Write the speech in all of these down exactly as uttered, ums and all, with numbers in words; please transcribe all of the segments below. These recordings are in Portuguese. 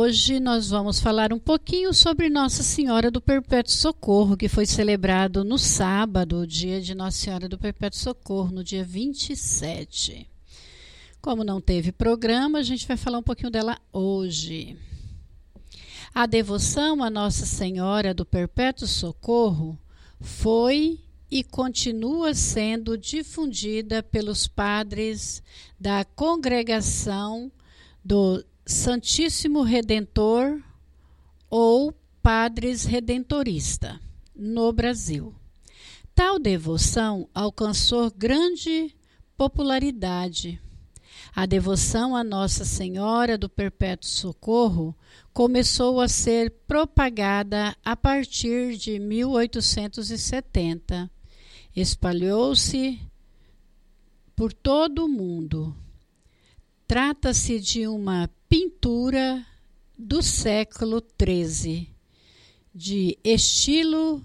hoje nós vamos falar um pouquinho sobre Nossa Senhora do Perpétuo Socorro, que foi celebrado no sábado, o dia de Nossa Senhora do Perpétuo Socorro, no dia vinte e sete. Como não teve programa, a gente vai falar um pouquinho dela hoje. A devoção a Nossa Senhora do Perpétuo Socorro foi e continua sendo difundida pelos padres da Congregação do Santíssimo Redentor ou Padres Redentorista no Brasil. Tal devoção alcançou grande popularidade. A devoção a Nossa Senhora do Perpétuo Socorro começou a ser propagada a partir de mil oitocentos e setenta. Espalhou-se por todo o mundo. Trata-se de uma pintura do século treze, de estilo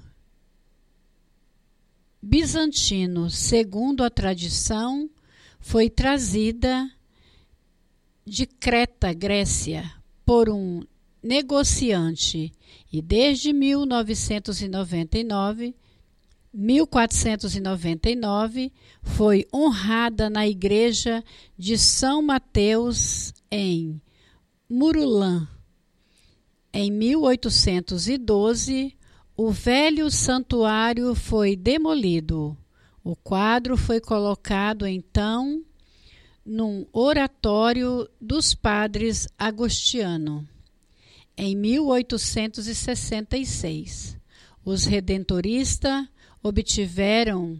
bizantino. Segundo a tradição, foi trazida de Creta, Grécia, por um negociante e desde mil novecentos e noventa e nove, mil quatrocentos e noventa e nove foi honrada na igreja de São Mateus em Murulã. Em mil oitocentos e doze, o velho santuário foi demolido. O quadro foi colocado então num oratório dos padres agostinianos. Em mil oitocentos e sessenta e seis, os redentoristas obtiveram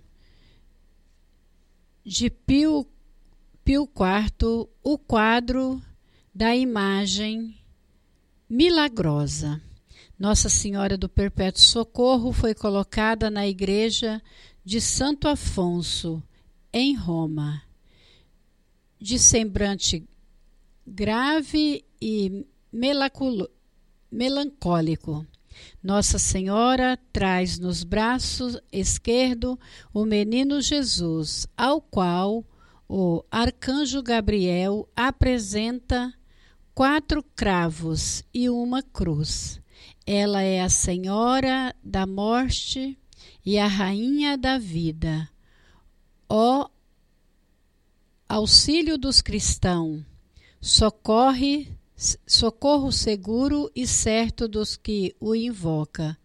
de Pio, Pio quarto o quadro da imagem milagrosa. Nossa Senhora do Perpétuo Socorro foi colocada na igreja de Santo Afonso, em Roma. De semblante grave e melancólico, Nossa Senhora traz nos braços esquerdo o menino Jesus, ao qual o arcanjo Gabriel apresenta quatro cravos e uma cruz. Ela é a Senhora da morte e a Rainha da vida. Ó auxílio dos cristãos, socorre, socorro seguro e certo dos que o invoca,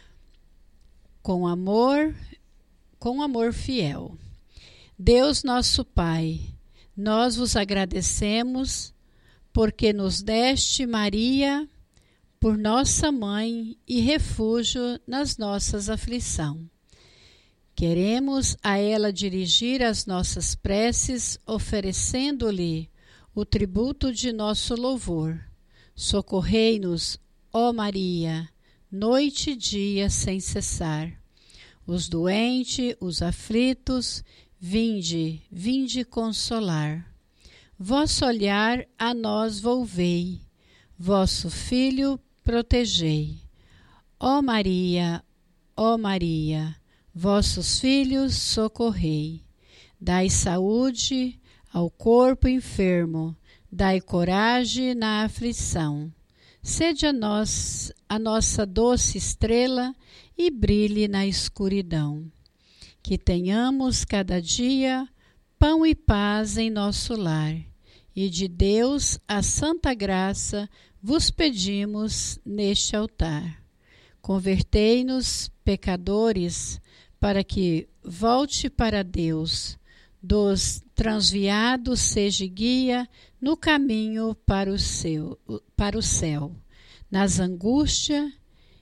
com amor, com amor fiel. Deus nosso Pai, nós vos agradecemos porque nos deste Maria por nossa mãe e refúgio nas nossas aflições. Queremos a ela dirigir as nossas preces, oferecendo-lhe o tributo de nosso louvor. Socorrei-nos, ó Maria, noite e dia sem cessar. Os doentes, os aflitos, vinde, vinde consolar. Vosso olhar a nós volvei, vosso Filho protegei. Ó Maria, ó Maria, vossos filhos socorrei. Dai saúde ao corpo enfermo, dai coragem na aflição. Sede a nós a nossa doce estrela e brilhe na escuridão. Que tenhamos cada dia pão e paz em nosso lar, e de Deus a santa graça vos pedimos neste altar. Convertei-nos, pecadores, para que volte para Deus, dos transviados seja guia no caminho para o, seu, para o céu. Nas angústias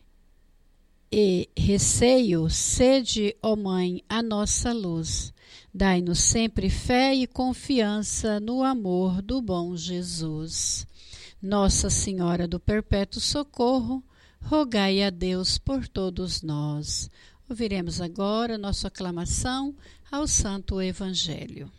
e receio, sede, ó Mãe, a nossa luz. Dai-nos sempre fé e confiança no amor do bom Jesus. Nossa Senhora do Perpétuo Socorro, rogai a Deus por todos nós. Ouviremos agora nossa aclamação ao Santo Evangelho.